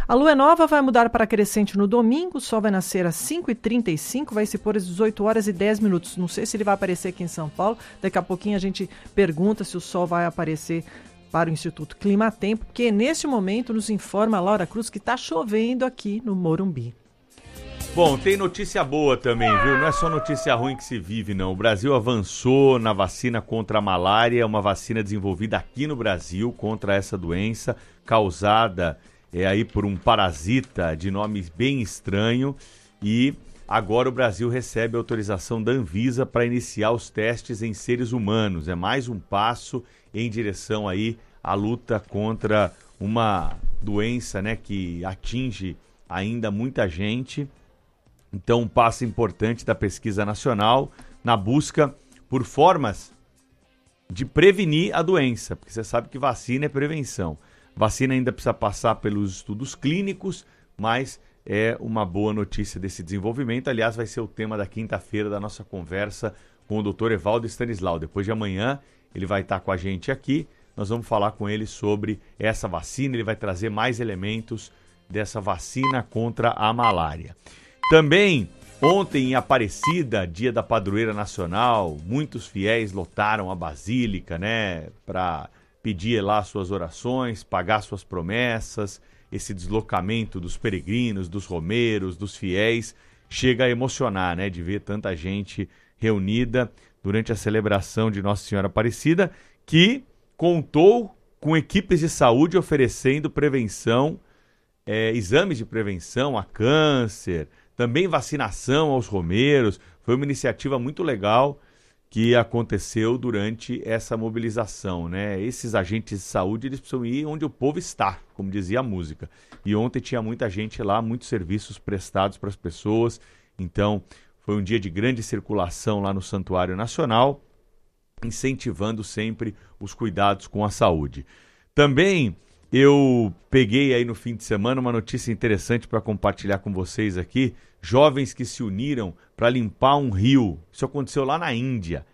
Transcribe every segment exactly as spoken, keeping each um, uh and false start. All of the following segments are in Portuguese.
A lua nova vai mudar para crescente no domingo, o sol vai nascer às cinco e trinta e cinco, vai se pôr às dezoito horas e dez minutos. Não sei se ele vai aparecer aqui em São Paulo, daqui a pouquinho a gente pergunta se o sol vai aparecer para o Instituto Climatempo, porque neste momento nos informa a Laura Cruz que está chovendo aqui no Morumbi. Bom, tem notícia boa também, viu? Não é só notícia ruim que se vive, não. O Brasil avançou na vacina contra a malária, uma vacina desenvolvida aqui no Brasil contra essa doença, causada é, aí por um parasita de nome bem estranho. E agora o Brasil recebe a autorização da Anvisa para iniciar os testes em seres humanos. É mais um passo em direção aí à luta contra uma doença, né, que atinge ainda muita gente. Então, um passo importante da pesquisa nacional na busca por formas de prevenir a doença, porque você sabe que vacina é prevenção. Vacina ainda precisa passar pelos estudos clínicos, mas é uma boa notícia desse desenvolvimento. Aliás, vai ser o tema da quinta-feira da nossa conversa com o doutor Evaldo Stanislau. Depois de amanhã, ele vai estar com a gente aqui. Nós vamos falar com ele sobre essa vacina. Ele vai trazer mais elementos dessa vacina contra a malária. Também, ontem em Aparecida, dia da Padroeira Nacional, muitos fiéis lotaram a Basílica, né, para pedir lá suas orações, pagar suas promessas. Esse deslocamento dos peregrinos, dos romeiros, dos fiéis, chega a emocionar, né, de ver tanta gente reunida durante a celebração de Nossa Senhora Aparecida, que contou com equipes de saúde oferecendo prevenção, é, exames de prevenção a câncer, também vacinação aos romeiros. Foi uma iniciativa muito legal que aconteceu durante essa mobilização, né? Esses agentes de saúde, eles precisam ir onde o povo está, como dizia a música. E ontem tinha muita gente lá, muitos serviços prestados para as pessoas. Então, foi um dia de grande circulação lá no Santuário Nacional, incentivando sempre os cuidados com a saúde. Também eu peguei aí no fim de semana uma notícia interessante para compartilhar com vocês aqui. Jovens que se uniram para limpar um rio. Isso aconteceu lá na Índia.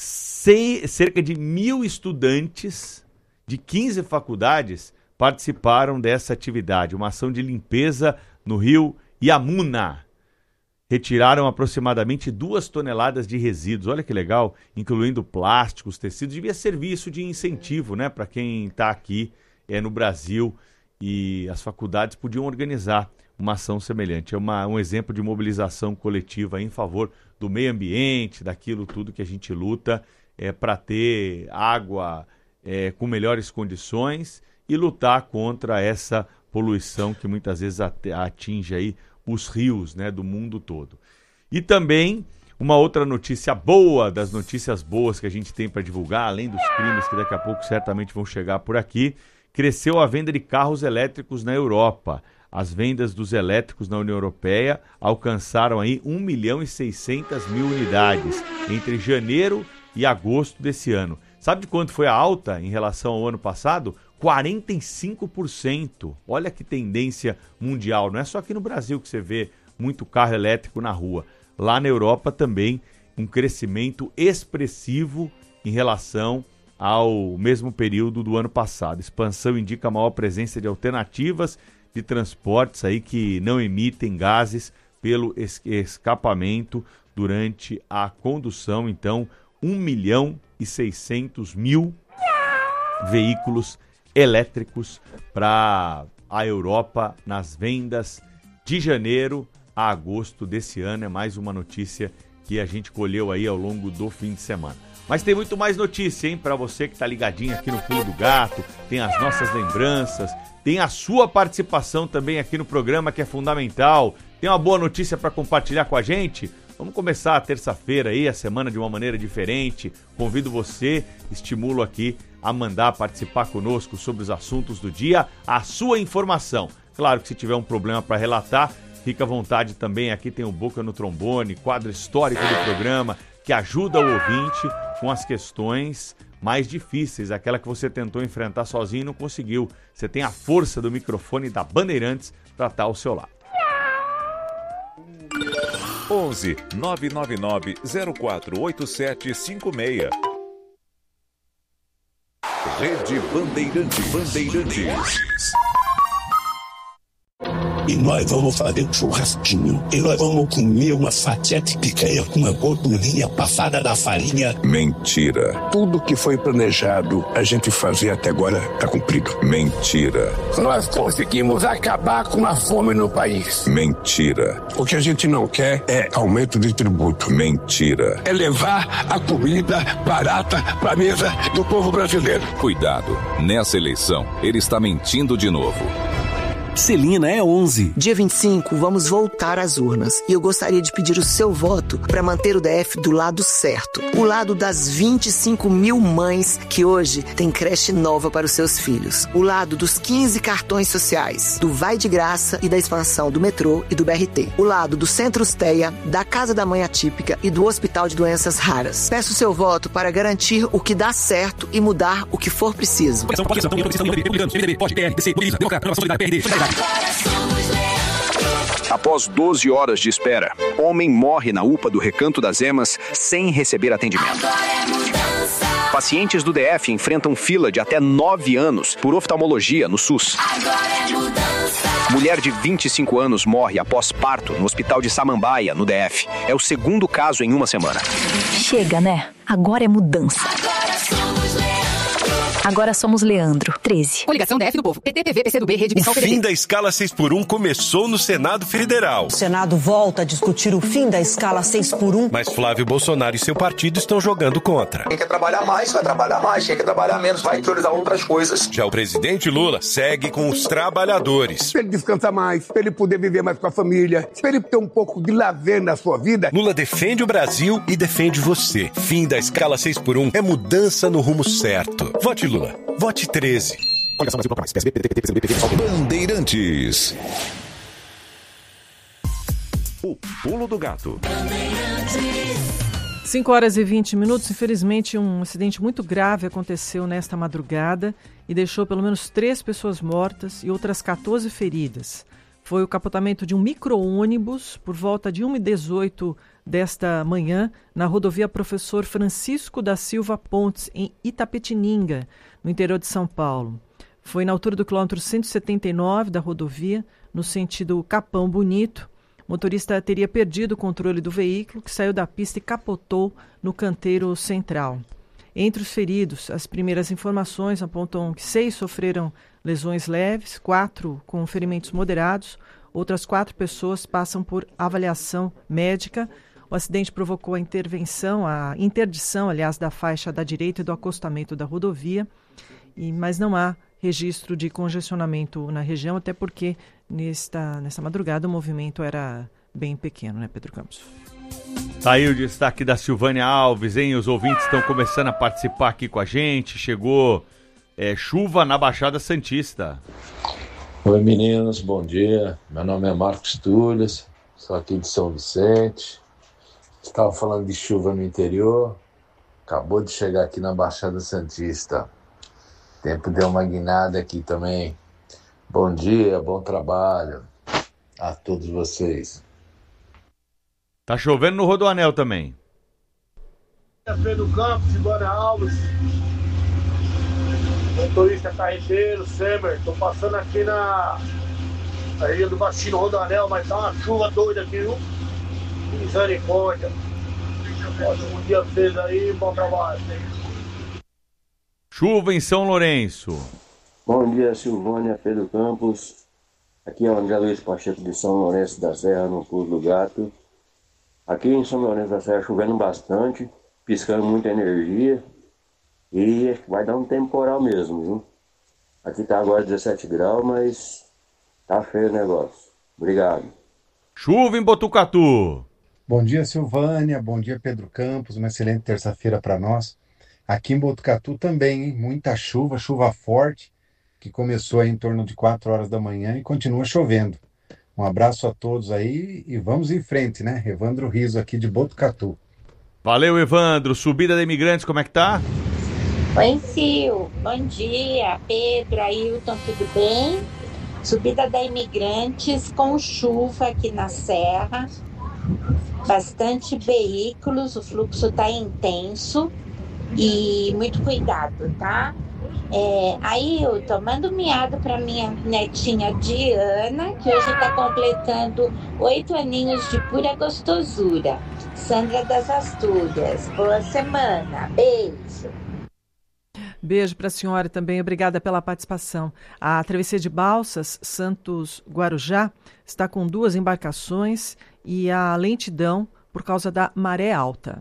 Sei, cerca de mil estudantes de quinze faculdades participaram dessa atividade. Uma ação de limpeza no rio Yamuna. Retiraram aproximadamente duas toneladas de resíduos. Olha que legal, incluindo plásticos, tecidos. Devia servir isso de incentivo, né, para quem está aqui é, no Brasil, e as faculdades podiam organizar uma ação semelhante. É uma, um exemplo de mobilização coletiva em favor do meio ambiente, daquilo tudo que a gente luta é, para ter água é, com melhores condições e lutar contra essa poluição que muitas vezes atinge aí os rios, né, do mundo todo. E também uma outra notícia boa, das notícias boas que a gente tem para divulgar, além dos crimes que daqui a pouco certamente vão chegar por aqui. Cresceu a venda de carros elétricos na Europa. As vendas dos elétricos na União Europeia alcançaram aí um milhão e seiscentas mil unidades entre janeiro e agosto desse ano. Sabe de quanto foi a alta em relação ao ano passado? quarenta e cinco por cento. Olha que tendência mundial. Não é só aqui no Brasil que você vê muito carro elétrico na rua. Lá na Europa também um crescimento expressivo em relação ao mesmo período do ano passado. Expansão indica a maior presença de alternativas de transportes aí que não emitem gases pelo es- escapamento durante a condução. Então, um milhão e seiscentos mil veículos elétricos para a Europa nas vendas de janeiro a agosto desse ano. É mais uma notícia que a gente colheu aí ao longo do fim de semana. Mas tem muito mais notícia, hein? Para você que está ligadinho aqui no Pulo do Gato, tem as nossas lembranças, tem a sua participação também aqui no programa, que é fundamental. Tem uma boa notícia para compartilhar com a gente? Vamos começar a terça-feira aí, a semana de uma maneira diferente. Convido você, estimulo aqui a mandar participar conosco sobre os assuntos do dia, a sua informação. Claro que se tiver um problema para relatar, fica à vontade também. Aqui tem o Boca no Trombone, quadro histórico do programa, que ajuda o ouvinte com as questões mais difíceis, aquela que você tentou enfrentar sozinho e não conseguiu. Você tem a força do microfone da Bandeirantes para estar ao seu lado. onze nove nove nove zero quatro oito sete cinco seis. Rede Bandeirantes. Bandeirantes. E nós vamos fazer um churrasquinho. E nós vamos comer uma fatia de picanha com uma gordurinha passada da farinha. Mentira. Tudo que foi planejado a gente fazer até agora está cumprido. Mentira. Nós conseguimos acabar com a fome no país. Mentira. O que a gente não quer é aumento de tributo. Mentira. É levar a comida barata para a mesa do povo brasileiro. Cuidado, nessa eleição ele está mentindo de novo. Celina é onze. Dia vinte e cinco, vamos voltar às urnas. E eu gostaria de pedir o seu voto para manter o D F do lado certo. O lado das vinte e cinco mil mães que hoje têm creche nova para os seus filhos. O lado dos quinze cartões sociais, do Vai de Graça e da expansão do metrô e do B R T. O lado do Centro Steia, da Casa da Mãe Atípica e do Hospital de Doenças Raras. Peço o seu voto para garantir o que dá certo e mudar o que for preciso. Após doze horas de espera, homem morre na U P A do Recanto das Emas sem receber atendimento. Pacientes do D F enfrentam fila de até nove anos por oftalmologia no SUS. Mulher de vinte e cinco anos morre após parto no Hospital de Samambaia, no D F. É o segundo caso em uma semana. Chega, né? Agora é mudança. Agora somos Leandro, treze. Coligação D F do Povo. P T, P V, P C do B, Rede Missão, O fim da escala seis por um começou no Senado Federal. O Senado volta a discutir o fim da escala seis por um. Mas Flávio Bolsonaro e seu partido estão jogando contra. Quem quer trabalhar mais, vai trabalhar mais. Quem quer trabalhar menos, vai priorizar outras coisas. Já o presidente Lula segue com os trabalhadores. Para ele descansar mais, para ele poder viver mais com a família, para ele ter um pouco de lazer na sua vida. Lula defende o Brasil e defende você. Fim da escala seis por um é mudança no rumo certo. Vote Lula. Vote treze. Bandeirantes. O pulo do gato. cinco horas e vinte minutos. Infelizmente, um acidente muito grave aconteceu nesta madrugada e deixou pelo menos três pessoas mortas e outras quatorze feridas. Foi o capotamento de um micro-ônibus por volta de uma e dezoito desta manhã na rodovia Professor Francisco da Silva Pontes, em Itapetininga, no interior de São Paulo. Foi na altura do quilômetro cento e setenta e nove da rodovia, no sentido Capão Bonito. O motorista teria perdido o controle do veículo, que saiu da pista e capotou no canteiro central. Entre os feridos, as primeiras informações apontam que seis sofreram lesões leves, quatro com ferimentos moderados, outras quatro pessoas passam por avaliação médica. O acidente provocou a intervenção, a interdição, aliás, da faixa da direita e do acostamento da rodovia, e, mas não há registro de congestionamento na região, até porque nesta, nesta madrugada o movimento era bem pequeno, né, Pedro Campos? Tá aí o destaque da Silvânia Alves, hein? Os ouvintes estão começando a participar aqui com a gente. Chegou é, chuva na Baixada Santista. Oi, meninos, bom dia. Meu nome é Marcos Tulhas, sou aqui de São Vicente. Estava falando de chuva no interior, acabou de chegar aqui na Baixada Santista. O tempo deu uma guinada aqui também. Bom dia, bom trabalho a todos vocês. Tá chovendo no Rodoanel também. Pedro Campos, Silvânia Alves, motorista carreteiro, Semer. Tô passando aqui na, na região do Baixinho Rodoanel, mas tá uma chuva doida aqui, viu? Misericórdia. Ótimo dia pra vocês aí, bom trabalho. Chuva em São Lourenço. Bom dia, Silvânia, Pedro Campos. Aqui é o André Luiz Pacheco de São Lourenço da Serra, no Pulo do Gato. Aqui em São Lourenço da Serra chovendo bastante, piscando muita energia. E acho que vai dar um temporal mesmo, viu? Aqui tá agora dezessete graus, mas tá feio o negócio. Obrigado. Chuva em Botucatu. Bom dia, Silvânia. Bom dia, Pedro Campos. Uma excelente terça-feira para nós. Aqui em Botucatu também, hein? Muita chuva, chuva forte, que começou aí em torno de quatro horas da manhã e continua chovendo. Um abraço a todos aí e vamos em frente, né? Evandro Riso aqui de Botucatu. Valeu, Evandro. Subida de imigrantes, como é que tá? Oi, Sil. Bom dia, Pedro, Ailton, tudo bem? Subida da Imigrantes com chuva aqui na Serra. Bastante veículos, o fluxo tá intenso e muito cuidado, tá? É, Ailton, manda um miado para minha netinha Diana, que hoje está completando oito aninhos de pura gostosura. Sandra das Astúrias, boa semana, beijo. Beijo para a senhora também, obrigada pela participação. A travessia de Balsas, Santos-Guarujá, está com duas embarcações e a lentidão por causa da maré alta.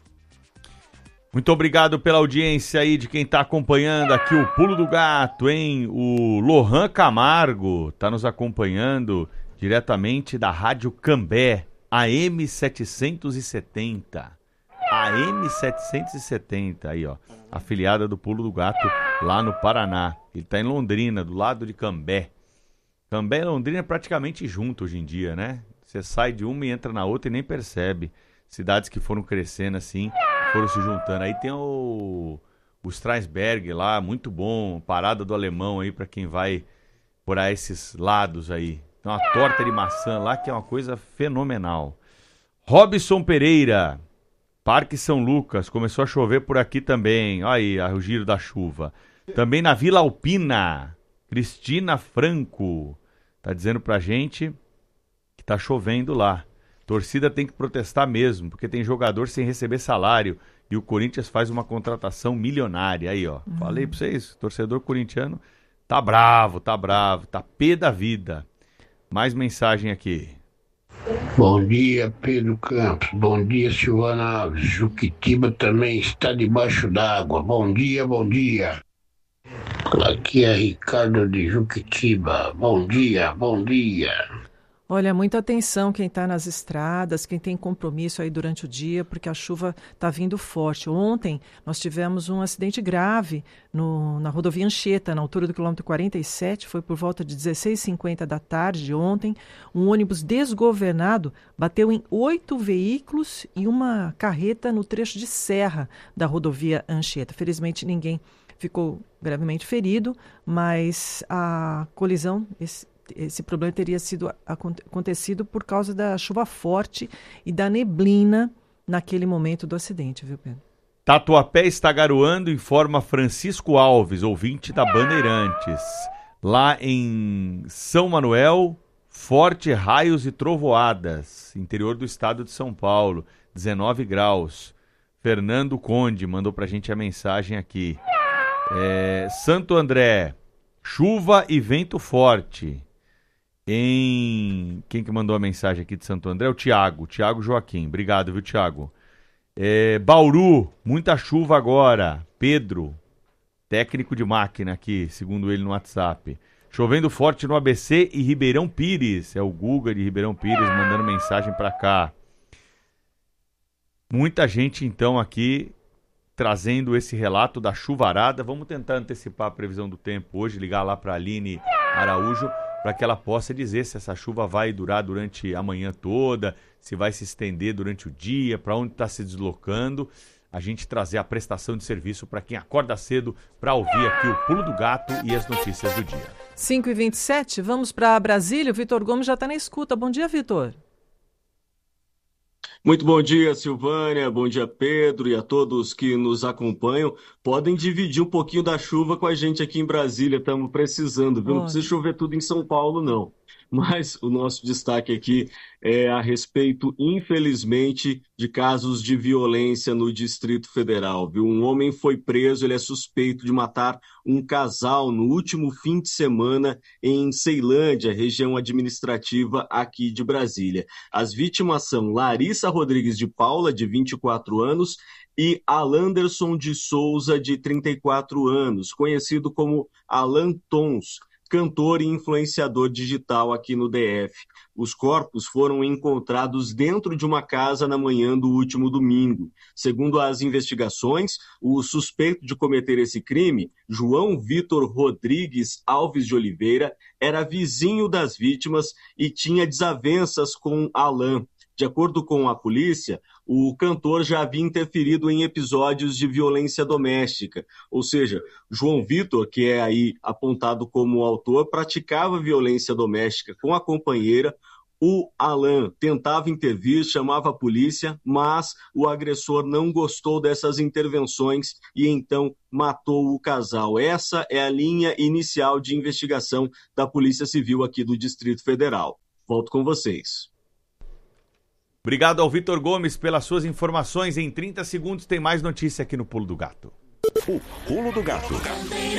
Muito obrigado pela audiência aí de quem está acompanhando aqui o Pulo do Gato, hein? O Lohan Camargo está nos acompanhando diretamente da Rádio Cambé, A M setecentos e setenta. A M setecentos e setenta, aí ó, afiliada do Pulo do Gato lá no Paraná. Ele está em Londrina, do lado de Cambé. Cambé e Londrina é praticamente junto hoje em dia, né? Você sai de uma e entra na outra e nem percebe. Cidades que foram crescendo assim, foram se juntando. Aí tem o, o Strasberg lá, muito bom, parada do Alemão aí para quem vai por aí esses lados aí. Tem uma torta de maçã lá que é uma coisa fenomenal. Robson Pereira, Parque São Lucas, começou a chover por aqui também. Olha aí o giro da chuva. Também na Vila Alpina, Cristina Franco tá dizendo pra gente que tá chovendo lá. Torcida tem que protestar mesmo, porque tem jogador sem receber salário e o Corinthians faz uma contratação milionária. Aí, ó, uhum. Falei pra vocês, torcedor corintiano tá bravo, tá bravo, tá pé da vida. Mais mensagem aqui. Bom dia, Pedro Campos. Bom dia, Silvana Alves. Juquitiba também está debaixo d'água. Bom dia, bom dia. Aqui é Ricardo de Juquitiba. Bom dia, bom dia. Olha, muita atenção quem está nas estradas, quem tem compromisso aí durante o dia, porque a chuva está vindo forte. Ontem nós tivemos um acidente grave no, na rodovia Anchieta, na altura do quilômetro quarenta e sete, foi por volta de dezesseis e cinquenta da tarde de ontem. Um ônibus desgovernado bateu em oito veículos e uma carreta no trecho de serra da rodovia Anchieta. Felizmente ninguém ficou gravemente ferido, mas a colisão... Esse, Esse problema teria sido acontecido por causa da chuva forte e da neblina naquele momento do acidente, viu, Pedro? Tatuapé está garoando, informa Francisco Alves, ouvinte da Bandeirantes. Lá em São Manuel, forte raios e trovoadas, interior do estado de São Paulo, dezenove graus. Fernando Conde mandou pra gente a mensagem aqui. É, Santo André, chuva e vento forte. Em... Quem que mandou a mensagem aqui de Santo André? O Tiago, Tiago Joaquim. Obrigado, viu, Tiago? É, Bauru, muita chuva agora. Pedro, técnico de máquina aqui, segundo ele no WhatsApp. Chovendo forte no A B C e Ribeirão Pires. É o Guga de Ribeirão Pires mandando mensagem para cá. Muita gente, então, aqui trazendo esse relato da chuvarada. Vamos tentar antecipar a previsão do tempo hoje, ligar lá para a Aline Araújo, para que ela possa dizer se essa chuva vai durar durante a manhã toda, se vai se estender durante o dia, para onde está se deslocando. A gente trazer a prestação de serviço para quem acorda cedo para ouvir aqui o Pulo do Gato e as notícias do dia. cinco e vinte e sete, vamos para Brasília. O Vitor Gomes já está na escuta. Bom dia, Vitor. Muito bom dia, Silvânia, bom dia, Pedro, e a todos que nos acompanham. Podem dividir um pouquinho da chuva com a gente aqui em Brasília, estamos precisando, viu? Não precisa chover tudo em São Paulo, não. Mas o nosso destaque aqui é a respeito, infelizmente, de casos de violência no Distrito Federal, viu? Um homem foi preso, ele é suspeito de matar um casal no último fim de semana em Ceilândia, região administrativa aqui de Brasília. As vítimas são Larissa Rodrigues de Paula, de vinte e quatro anos, e Alanderson de Souza, de trinta e quatro anos, conhecido como Alan Tons, cantor e influenciador digital aqui no D F. Os corpos foram encontrados dentro de uma casa na manhã do último domingo. Segundo as investigações, o suspeito de cometer esse crime, João Vitor Rodrigues Alves de Oliveira, era vizinho das vítimas e tinha desavenças com Alan. De acordo com a polícia, o cantor já havia interferido em episódios de violência doméstica. Ou seja, João Vitor, que é aí apontado como autor, praticava violência doméstica com a companheira O Alan tentava intervir, chamava a polícia, mas o agressor não gostou dessas intervenções e então matou o casal. Essa é a linha inicial de investigação da Polícia Civil aqui do Distrito Federal. Volto com vocês. Obrigado ao Vitor Gomes pelas suas informações. Em trinta segundos tem mais notícia aqui no Pulo do Gato. O Pulo do Gato.